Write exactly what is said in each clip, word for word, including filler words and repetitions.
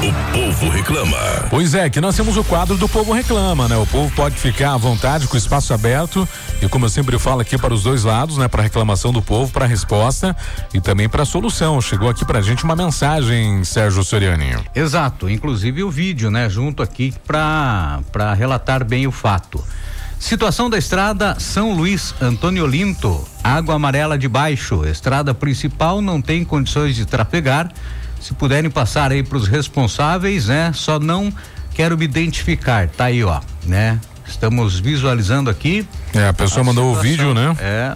O Povo Reclama. Pois é, que nós temos o quadro do Povo Reclama, né? O povo pode ficar à vontade com o espaço aberto e, como eu sempre falo aqui, para os dois lados, né? Para reclamação do povo, para resposta e também para solução. Chegou aqui pra gente uma mensagem, Sérgio Soriani. Exato, inclusive o vídeo, né? Junto aqui para para relatar bem o fato. Situação da estrada São Luís Antônio Olinto, água amarela de baixo, estrada principal não tem condições de trafegar. Se puderem passar aí para os responsáveis, né? Só não quero me identificar, tá aí, ó, né? Estamos visualizando aqui. É, a pessoa a mandou situação, o vídeo, né? É.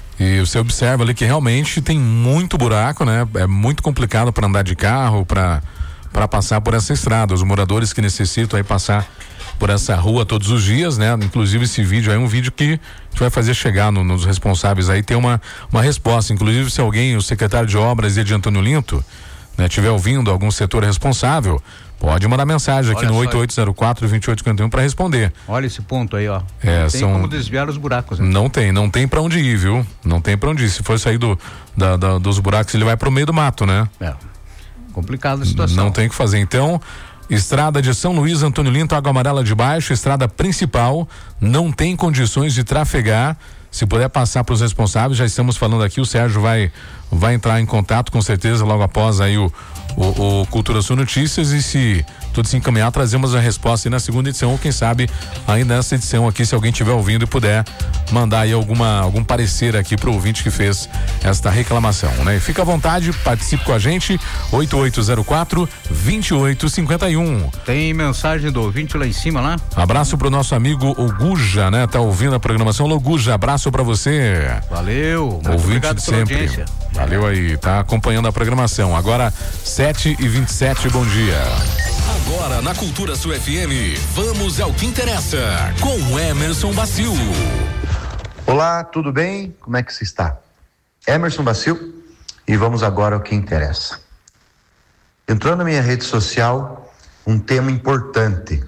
E você observa ali que realmente tem muito buraco, né? É muito complicado para andar de carro, para para passar por essa estrada. Os moradores que necessitam aí passar por essa rua todos os dias, né? Inclusive esse vídeo aí é um vídeo que a gente vai fazer chegar no, nos responsáveis aí, ter uma uma resposta. Inclusive, se alguém, o secretário de obras de Antônio Olinto, né, tiver ouvindo algum setor responsável, pode mandar mensagem aqui Olha no oito oito zero quatro, dois oito cinco um para responder. Olha esse ponto aí, ó. É, não tem são... como desviar os buracos. Né? Não tem, não tem para onde ir, viu? Não tem para onde ir. Se for sair do, da, da, dos buracos, ele vai pro meio do mato, né? É. Complicada a situação. Não tem o que fazer. Então, estrada de São Luís Antônio Olinto, água amarela de baixo, estrada principal, não tem condições de trafegar. Se puder passar para os responsáveis, já estamos falando aqui, o Sérgio vai vai entrar em contato com certeza logo após aí o, o, o Cultura Sul Notícias, e se tudo se encaminhar, trazemos a resposta aí na segunda edição, ou quem sabe ainda nessa edição aqui, se alguém estiver ouvindo e puder mandar aí alguma, algum parecer aqui pro ouvinte que fez esta reclamação, né? E fica à vontade, participe com a gente, oito oito zero quatro, dois oito cinco um. Tem mensagem do ouvinte lá em cima lá? Abraço pro nosso amigo Oguja, né? Tá ouvindo a programação. Oguja, abraço pra você. Valeu, muito ouvinte obrigado de pela sempre. audiência. Valeu aí, tá acompanhando a programação. Agora, sete e vinte e sete, bom dia. Agora na Cultura Sul F M, vamos ao que interessa, com Emerson Bacil. Olá, tudo bem? Como é que você está? Emerson Bacil, e vamos agora ao que interessa. Entrou na minha rede social um tema importante: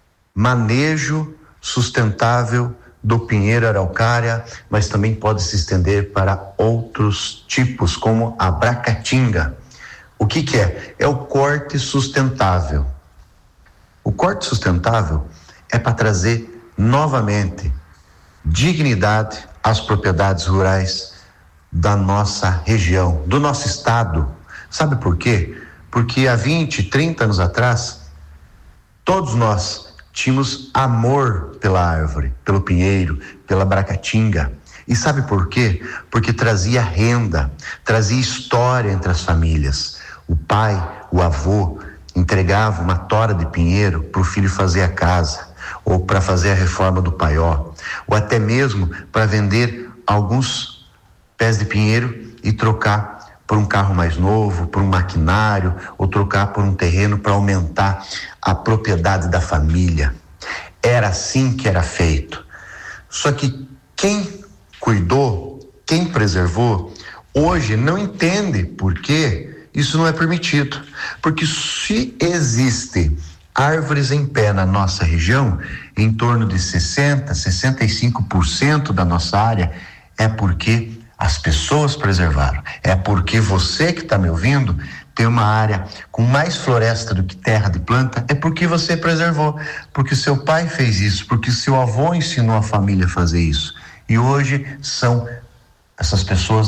manejo sustentável do pinheiro araucária, mas também pode se estender para outros tipos, como a bracatinga. O que que é? É o corte sustentável. O corte sustentável é para trazer novamente dignidade às propriedades rurais da nossa região, do nosso estado. Sabe por quê? Porque há vinte, trinta anos atrás, todos nós tínhamos amor pela árvore, pelo pinheiro, pela bracatinga. E sabe por quê? Porque trazia renda, trazia história entre as famílias. O pai, o avô, entregava uma tora de pinheiro para o filho fazer a casa, ou para fazer a reforma do paió, ou até mesmo para vender alguns pés de pinheiro e trocar por um carro mais novo, por um maquinário, ou trocar por um terreno para aumentar a propriedade da família. Era assim que era feito. Só que quem cuidou, quem preservou, hoje não entende por que isso não é permitido. Porque se existe árvores em pé na nossa região, em torno de sessenta, sessenta e cinco por cento da nossa área, é porque as pessoas preservaram. É porque você que está me ouvindo tem uma área com mais floresta do que terra de planta, é porque você preservou, porque seu pai fez isso, porque seu avô ensinou a família a fazer isso. E hoje são essas pessoas